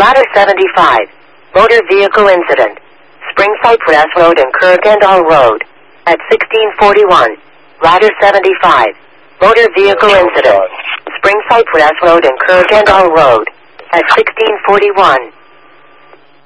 Ladder 75. Motor vehicle incident. Spring Cypress Road and Kirkendall Road. At 1641. Ladder 75. Motor vehicle incident. Spring Cypress Road and Kirkendall Road. At 1641.